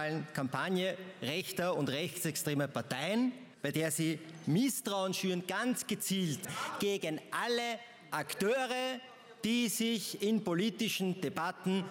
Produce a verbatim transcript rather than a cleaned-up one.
medialen Kampagne rechter und rechtsextremer Parteien, bei der sie Misstrauen schüren, ganz gezielt gegen alle Akteure, die sich in politischen Debatten